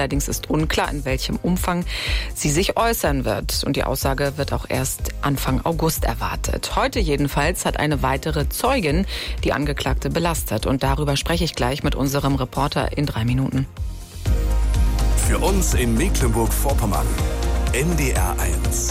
Allerdings ist unklar, in welchem Umfang sie sich äußern wird. Und die Aussage wird auch erst Anfang August erwartet. Heute jedenfalls hat eine weitere Zeugin die Angeklagte belastet. Und darüber spreche ich gleich mit unserem Reporter in 3 Minuten. Für uns in Mecklenburg-Vorpommern, NDR 1.